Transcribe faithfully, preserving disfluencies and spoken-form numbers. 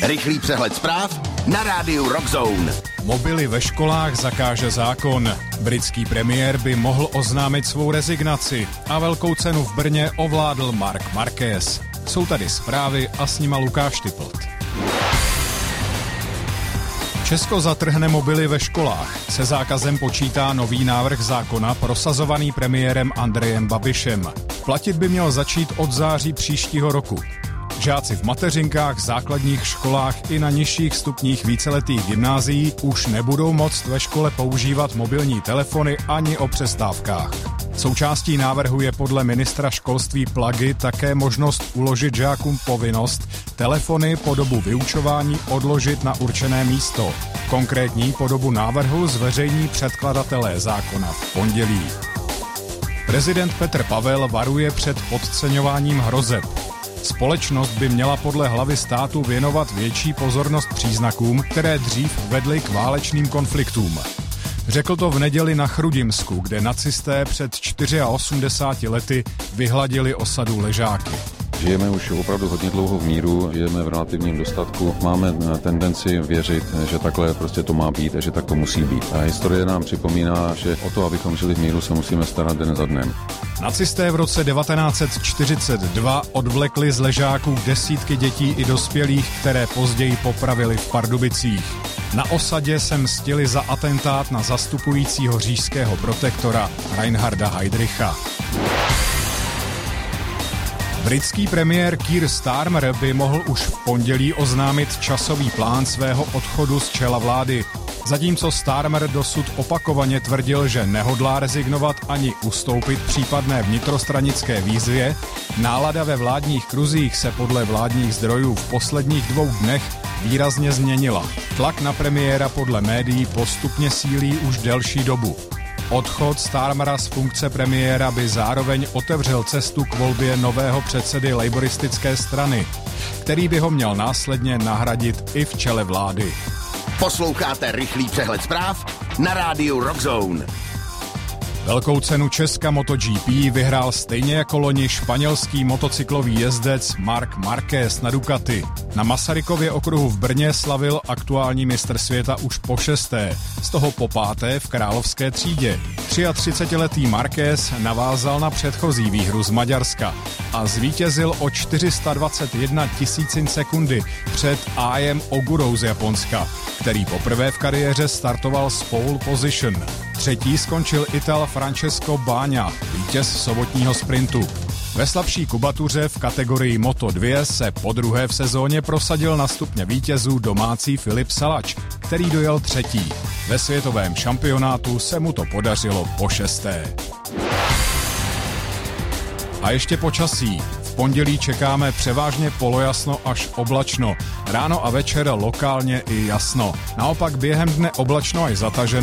Rychlý přehled zpráv na rádiu Rockzone. Mobily ve školách zakáže zákon. Britský premiér by mohl oznámit svou rezignaci a velkou cenu v Brně ovládl Marc Marquez. Jsou tady zprávy a s nima Lukáš Typlt. Česko zatrhne mobily ve školách. Se zákazem počítá nový návrh zákona prosazovaný premiérem Andrejem Babišem. Platit by měl začít od září příštího roku. Žáci v mateřinkách, základních školách i na nižších stupních víceletých gymnázií už nebudou moct ve škole používat mobilní telefony ani o přestávkách. Součástí návrhu je podle ministra školství Plagy také možnost uložit žákům povinnost telefony po dobu vyučování odložit na určené místo. Konkrétní podobu návrhu zveřejní předkladatelé zákona v pondělí. Prezident Petr Pavel varuje před podceňováním hrozeb. Společnost by měla podle hlavy státu věnovat větší pozornost příznakům, které dřív vedly k válečným konfliktům. Řekl to v neděli na Chrudimsku, kde nacisté před osmdesáti čtyřmi lety vyhladili osadu Ležáky. Žijeme už opravdu hodně dlouho v míru, žijeme v relativním dostatku, máme tendenci věřit, že takhle prostě to má být a že tak to musí být. A historie nám připomíná, že o to, abychom žili v míru, se musíme starat den za dnem. Nacisté v roce devatenáct set čtyřicet dva odvlekli z Ležáků desítky dětí i dospělých, které později popravili v Pardubicích. Na osadě se mstili za atentát na zastupujícího říšského protektora Reinharda Heydricha. Britský premiér Keir Starmer by mohl už v pondělí oznámit časový plán svého odchodu z čela vlády. Zatímco Starmer dosud opakovaně tvrdil, že nehodlá rezignovat ani ustoupit případné vnitrostranické výzvě, nálada ve vládních kruzích se podle vládních zdrojů v posledních dvou dnech výrazně změnila. Tlak na premiéra podle médií postupně sílí už delší dobu. Odchod Starmera z funkce premiéra by zároveň otevřel cestu k volbě nového předsedy laboristické strany, který by ho měl následně nahradit i v čele vlády. Posloucháte rychlý přehled zpráv na rádiu Rockzone. Velkou cenu Česka MotoGP vyhrál stejně jako loni španělský motocyklový jezdec Marc Marquez na Ducati. Na Masarykově okruhu v Brně slavil aktuální mistr světa už po šesté, z toho po páté v královské třídě. třiatřicetiletý Marquez navázal na předchozí výhru z Maďarska a zvítězil o čtyři sta dvacet jedna tisícin sekundy před Aiem Ogurou z Japonska, který poprvé v kariéře startoval z pole position. Třetí skončil Ital Francesco Bagna, vítěz sobotního sprintu. Ve slabší kubatuře v kategorii Moto dva se podruhé v sezóně prosadil na stupně vítězů domácí Filip Salač, který dojel třetí. Ve světovém šampionátu se mu to podařilo po šesté. A ještě počasí. V pondělí čekáme převážně polojasno až oblačno. Ráno a večer lokálně i jasno. Naopak během dne oblačno až zataženo.